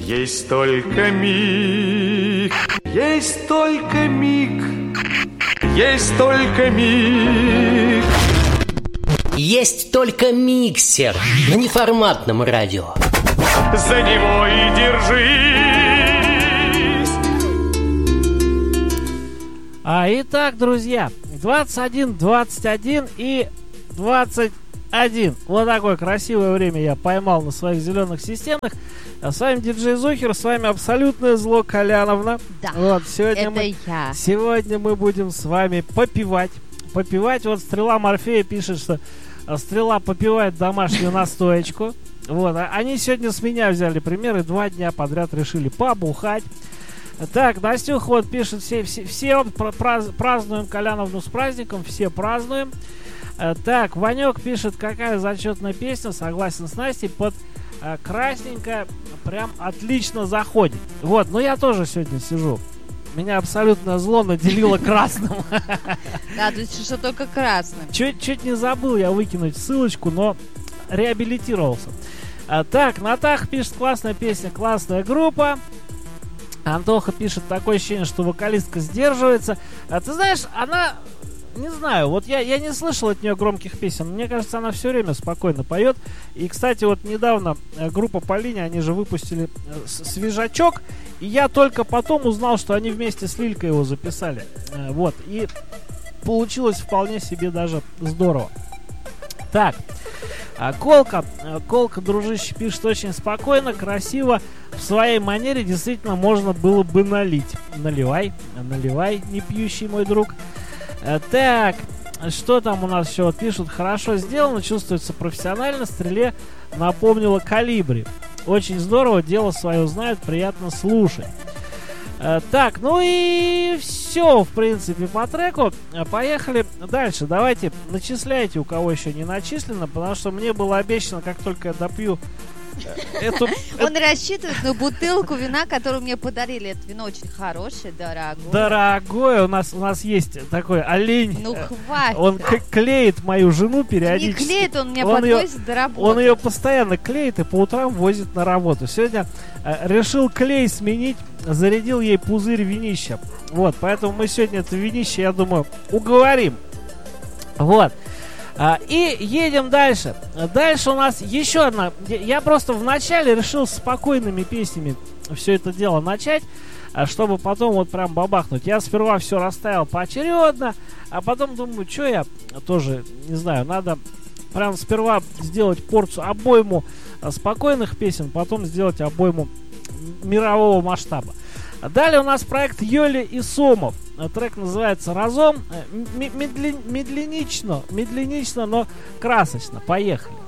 Есть только миг, есть только миг, есть только миг. Есть только миксер на неформатном радио. За него и держись. Итак, друзья, 21, 21 и 21. Вот такое красивое время я поймал на своих зеленых системах. С вами диджей Зухер, с вами абсолютное зло Коляновна. Да, вот, сегодня я. Сегодня мы будем с вами попивать. Вот Стрела Морфея пишет, что Стрела попивает домашнюю настоечку. Вот, они сегодня с меня взяли пример и 2 дня подряд решили побухать. Так, Настюха вот пишет, все празднуем Коляновну с праздником, все празднуем. Так, Ванек пишет, какая зачетная песня, согласен с Настей, под красненькая прям отлично заходит. Вот, но я тоже сегодня сижу. Меня абсолютно зло наделило красным. Да, то есть что только красным. Чуть не забыл я выкинуть ссылочку, но реабилитировался. Так, Натаха пишет, классная песня, классная группа. Антоха пишет, такое ощущение, что вокалистка сдерживается. Ты знаешь, она... Не знаю, вот я не слышал от нее громких песен. Мне кажется, она все время спокойно поет. И, кстати, вот недавно группа Полине, они же выпустили свежачок. И я только потом узнал, что они вместе с Лилькой его записали. Вот, и получилось вполне себе даже здорово. Так, Колка, дружище, пишет очень спокойно, красиво. В своей манере действительно можно было бы налить. Наливай, не пьющий мой друг. Так, что там у нас еще вот пишут? Хорошо сделано, чувствуется профессионально. Стреле напомнила Колибри. Очень здорово, дело свое знают, приятно слушать. Так, ну и все, в принципе, по треку. Поехали дальше. Давайте начисляйте, у кого еще не начислено, потому что мне было обещано, как только я допью Он рассчитывает на бутылку вина, которую мне подарили. Это вино очень хорошее, дорогое. Дорогое, у нас есть такой олень. Ну хватит. Он клеит мою жену периодически. Не клеит, он меня подвозит до работы. Он ее постоянно клеит и по утрам возит на работу. Сегодня решил клей сменить, зарядил ей пузырь винища. Вот, поэтому мы сегодня это винище, я думаю, уговорим. Вот. И едем дальше. Дальше у нас еще одна. Я просто вначале решил с спокойными песнями все это дело начать, чтобы потом вот прям бабахнуть. Я сперва все расставил поочередно, а потом думаю, что я тоже, не знаю, надо прям сперва сделать обойму спокойных песен, потом сделать обойму мирового масштаба. Далее у нас проект Йоли и Сомов. Трек называется «Разом». Медленнично, но красочно. Поехали.